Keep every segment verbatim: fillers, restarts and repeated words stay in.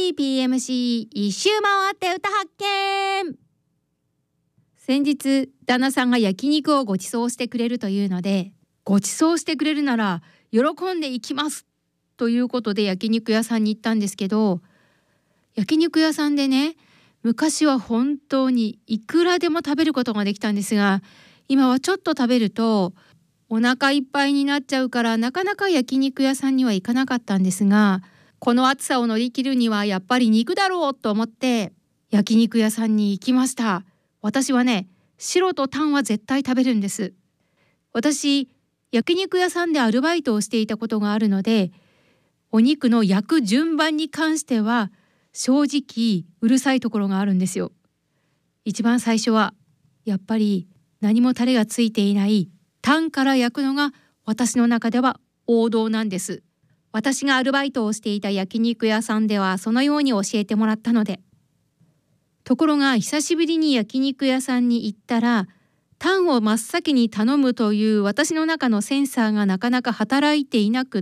ーピーエムシー 一周回って歌発見。先日旦那さんが焼肉をご馳走してくれるというので、ご馳走してくれるなら喜んでいきますということで焼肉屋さんに行ったんですけど、焼肉屋さんでね、昔は本当にいくらでも食べることができたんですが、今はちょっと食べるとお腹いっぱいになっちゃうから、なかなか焼肉屋さんには行かなかったんですが、この暑さを乗り切るにはやっぱり肉だろうと思って焼肉屋さんに行きました。私はね、白とタンは絶対食べるんです。私、焼肉屋さんでアルバイトをしていたことがあるので、お肉の焼く順番に関しては正直うるさいところがあるんですよ。一番最初はやっぱり何もタレがついていないタンから焼くのが私の中では王道なんです。私がアルバイトをしていた焼肉屋さんではそのように教えてもらったので。ところが久しぶりに焼肉屋さんに行ったら、タンを真っ先に頼むという私の中のセンサーがなかなか働いていなくって、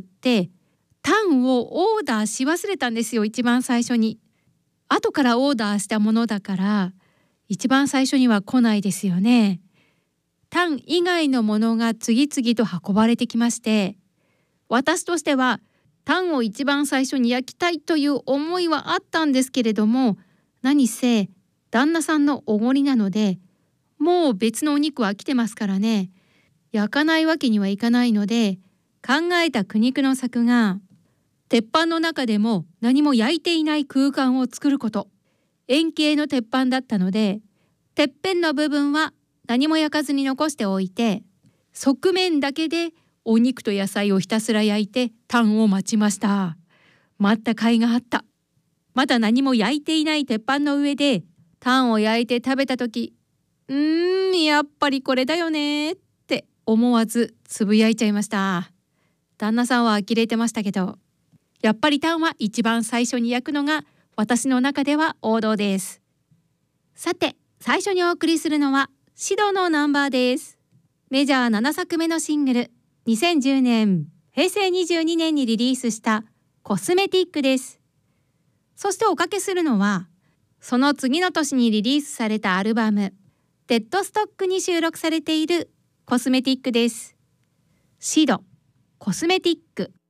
タンをオーダーし忘れたんですよ、一番最初に。後からオーダーしたものだから一番最初には来ないですよね。タン以外のものが次々と運ばれてきまして、私としてはタンを一番最初に焼きたいという思いはあったんですけれども、何せ旦那さんのおごりなので、もう別のお肉は来てますからね、焼かないわけにはいかないので、考えた苦肉の策が、鉄板の中でも何も焼いていない空間を作ること。円形の鉄板だったので、てっぺんの部分は何も焼かずに残しておいて、側面だけでお肉と野菜をひたすら焼いてタンを待ちました。待った甲斐があった。まだ何も焼いていない鉄板の上でタンを焼いて食べた時、うーんやっぱりこれだよねって思わずつぶやいちゃいました。旦那さんは呆れてましたけど、やっぱりタンは一番最初に焼くのが私の中では王道です。さて、最初にお送りするのはシドのナンバーです。メジャーななさくめのシングル、にせんじゅうねん、へいせいにじゅうにねんにリリースしたコスメティックです。そしておかけするのは、その次の年にリリースされたアルバム、デッドストックに収録されているコスメティックです。シド、コスメティック。